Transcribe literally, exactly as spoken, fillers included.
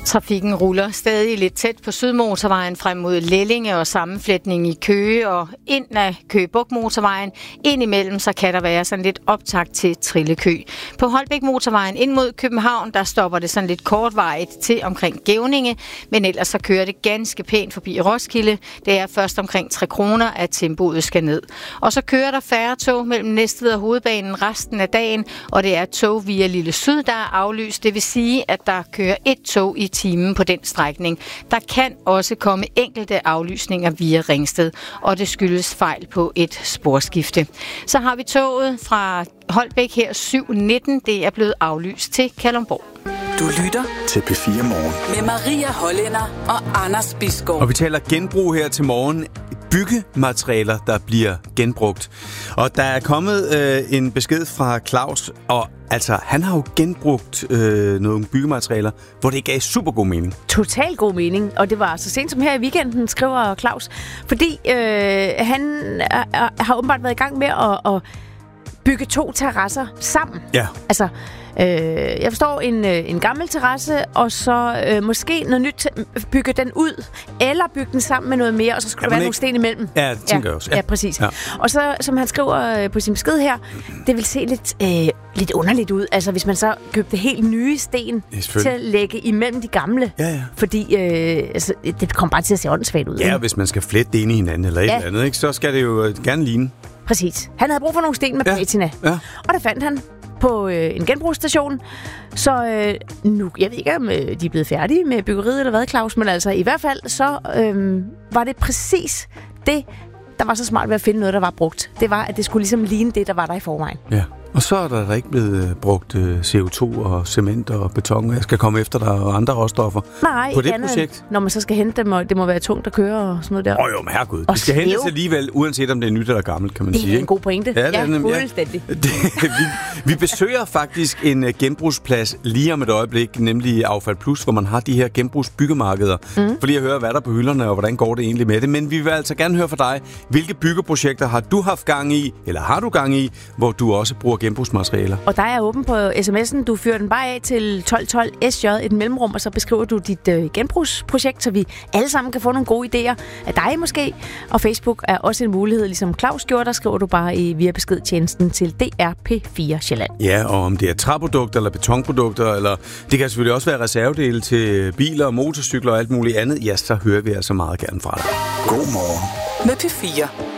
Trafikken ruller stadig lidt tæt på Sydmotorvejen frem mod Lellinge og sammenflætning i Køge og ind af Køge Bugt Motorvejen. Ind imellem så kan der være sådan lidt optakt til trillekø. På Holbæk Motorvejen ind mod København, der stopper det sådan lidt kortvarigt til omkring Gævninge, men ellers så kører det ganske pænt forbi Roskilde. Det er først omkring tre kroner, at tempoet skal ned. Og så kører der færre tog mellem Næstved og Hovedbanen resten af dagen, og det er tog via Lille Syd, der er aflyst. Det vil sige, at der kører et tog i timen på den strækning. Der kan også komme enkelte aflysninger via Ringsted, og det skyldes fejl på et sporskifte. Så har vi toget fra Holbæk her syv nitten. Det er blevet aflyst til Kalundborg. Du lytter til P fire Morgen med Maria Hollænder og Anders Bisgaard. Og vi taler genbrug her til morgen. Byggematerialer, der bliver genbrugt. Og der er kommet øh, en besked fra Claus, og altså, han har jo genbrugt øh, nogle byggematerialer, hvor det gav super god mening. Total god mening, og det var så sent som her i weekenden, skriver Claus, fordi øh, han er, er, har åbenbart været i gang med at, at bygge to terrasser sammen. Ja. Altså, øh, jeg forstår en, en gammel terrasse, og så øh, måske noget nyt, bygge den ud, eller bygge den sammen med noget mere, og så skulle ja, der være ikke... nogle sten imellem. Ja, det tænker ja. jeg også. Ja, ja præcis. Ja. Og så, som han skriver på sin besked her, det vil se lidt, øh, lidt underligt ud, altså hvis man så købte helt nye sten til at lægge imellem de gamle. Ja, ja. Fordi øh, altså, det kommer bare til at se åndssvagt ud. Ja, ikke? Hvis man skal flette det ind i hinanden eller et ja. eller andet, ikke, så skal det jo gerne ligne. Præcis. Han havde brug for nogle sten med ja. patina. Ja. Og der fandt han på øh, en genbrugsstation. Så øh, nu, jeg ved ikke, om øh, de er blevet færdige med byggeriet eller hvad, Claus, men altså i hvert fald, så øh, var det præcis det, der var så smart ved at finde noget, der var brugt. Det var, at det skulle ligesom ligne det, der var der i forvejen. Ja. Og så er der ikke blevet brugt C O to og cement og beton. Jeg skal komme efter dig og andre råstoffer Nej, på det andet, projekt. Når man så skal hente dem, og det må være tungt at køre og sådan noget der. Åh oh, jo, men herregud. Og det skal slæve. hentes alligevel, uanset om det er nyt eller gammelt, kan man det sige. Det er en god pointe. Ja, det er ja ja, fuldstændig. Ja. Det, vi, vi besøger faktisk en uh, genbrugsplads lige om et øjeblik, nemlig Affald Plus, hvor man har de her genbrugsbyggemarkeder. Mm. For lige at høre, hvad der er på hylderne, og hvordan går det egentlig med det. Men vi vil altså gerne høre fra dig, hvilke byggeprojekter har du haft gang i, eller har du gang i, hvor du også bruger genbrugsmaterialer? Og der er åben på sms'en. Du fyrer den bare af til tolv tolv S J, et mellemrum, og så beskriver du dit øh, genbrugsprojekt, så vi alle sammen kan få nogle gode idéer af dig måske. Og Facebook er også en mulighed, ligesom Claus gjorde, der skriver du bare i via beskedtjenesten til D R P fire Sjælland. Ja, og om det er træprodukter eller betonprodukter, eller det kan selvfølgelig også være reservedele til biler, motorcykler og alt muligt andet, ja, så hører vi altså meget gerne fra dig. God morgen med P fire.